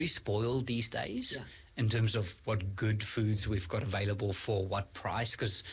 spoiled these days Yeah. in terms of what good foods we've got available for what price, because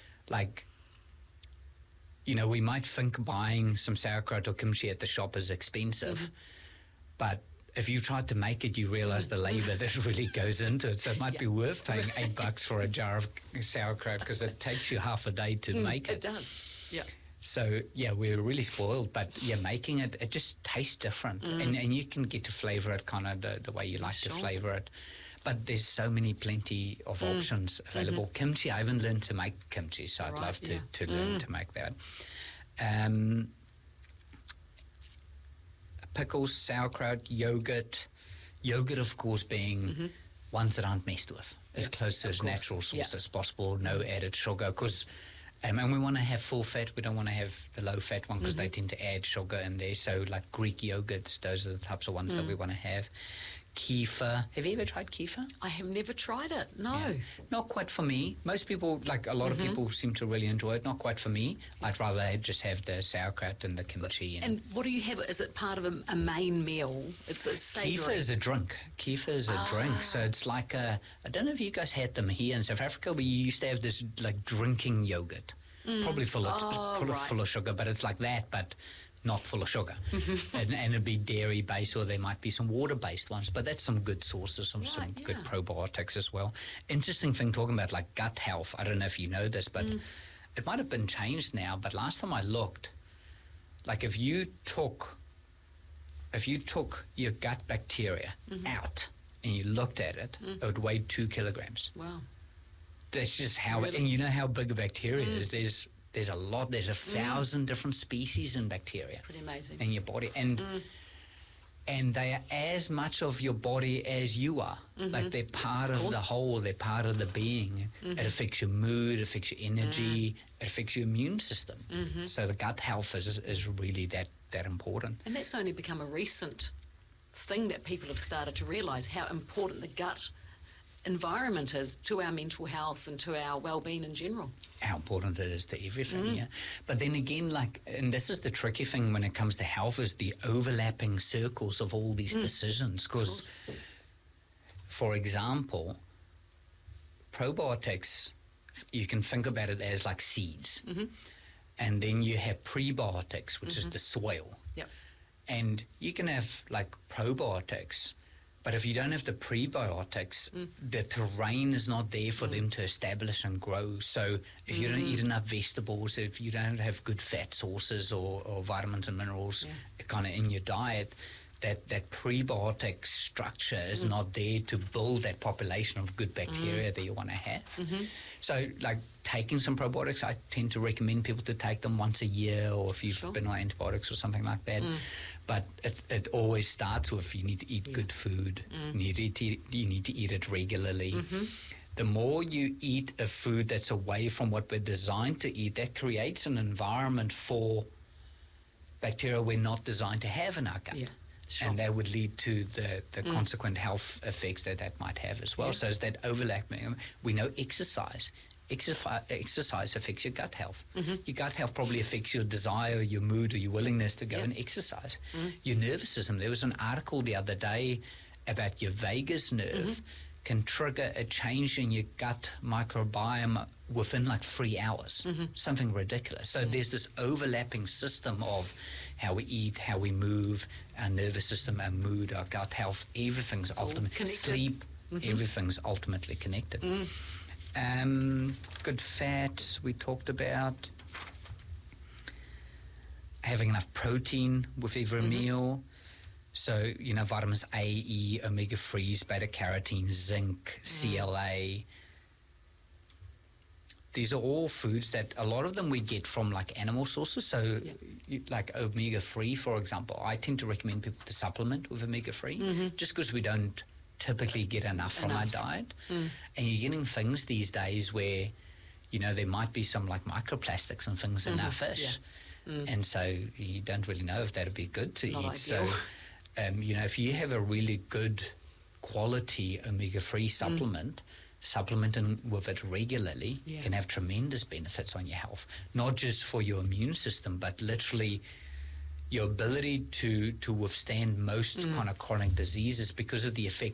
we might think buying some sauerkraut or kimchi at the shop is expensive, but if you tried to make it, you realize the labor that really goes into it. So it might be worth paying $8 for a jar of sauerkraut, because it takes you half a day to make it. It does, yeah. So, we're really spoiled, but, making it just tastes different. And you can get to flavor it kind of the way you like to flavor it. But there's plenty of options available. Kimchi, I haven't learned to make kimchi, so I'd love to learn to make that. Pickles, sauerkraut, yogurt. Yogurt, of course, being ones that aren't messed with, as close to its natural source as possible, no added sugar, because and we want to have full fat. We don't want to have the low fat one, because they tend to add sugar in there. So like Greek yogurts, those are the types of ones that we want to have. Kefir. Have you ever tried kefir? I have never tried it, no. Yeah. Not quite for me. Most people, a lot of people seem to really enjoy it. Not quite for me. I'd rather just have the sauerkraut and the kimchi. And what do you have? Is it part of a main meal? It's a savoury. Kefir is a drink. Kefir is a drink. So it's like I don't know if you guys had them here in South Africa, but you used to have this drinking yogurt. Probably full of sugar, but it's like that, but not full of sugar. And it'd be dairy-based, or there might be some water-based ones, but that's some good sources, some good probiotics as well. Interesting thing talking about gut health. I don't know if you know this, but it might have been changed now, but last time I looked, if you took your gut bacteria out and you looked at it, it would weigh 2 kilograms. Wow. That's just how and you know how big a bacteria is. There's a lot. There's 1,000 different species in bacteria. It's pretty amazing. In your body. And they are as much of your body as you are. They're part of the whole. They're part of the being. It affects your mood. It affects your energy. It affects your immune system. So the gut health is really that important. And that's only become a recent thing that people have started to realise, how important the gut environment is to our mental health and to our well-being in general. How important it is to everything, But then again, and this is the tricky thing when it comes to health, is the overlapping circles of all these decisions. Because, for example, probiotics, you can think about it as like seeds. And then you have prebiotics, which is the soil. Yep. And you can have probiotics, but if you don't have the prebiotics, the terrain is not there for them to establish and grow. So if you don't eat enough vegetables, if you don't have good fat sources or vitamins and minerals kind of in your diet, that prebiotic structure is not there to build that population of good bacteria that you want to have. So taking some probiotics, I tend to recommend people to take them once a year, or if you've been on antibiotics or something like that. But it always starts with you need to eat good food. You need to eat it regularly. The more you eat a food that's away from what we're designed to eat, that creates an environment for bacteria we're not designed to have in our gut. Yeah. Sure. And that would lead to the consequent health effects that might have as well. So it's that overlapping. We know exercise affects your gut health. Your gut health probably affects your desire, your mood, or your willingness to go and exercise. Your nervous system. There was an article the other day about your vagus nerve can trigger a change in your gut microbiome within 3 hours. Something ridiculous. So there's this overlapping system of how we eat, how we move, our nervous system, our mood, our gut health. Everything's ultimately sleep. Everything's ultimately connected. Good fats we talked about. Having enough protein with every meal. So, vitamins A, E, omega-3s, beta-carotene, zinc, CLA. These are all foods that a lot of them we get from animal sources. So like omega-3, for example, I tend to recommend people to supplement with omega-3 just because we don't typically get enough from our diet. And you're getting things these days where, there might be some microplastics and things in our fish. And so you don't really know if that would be good to eat. Ideal. So, if you have a really good quality omega-3 supplementing with it regularly can have tremendous benefits on your health, not just for your immune system, but literally your ability to withstand most kind of chronic diseases because of the effect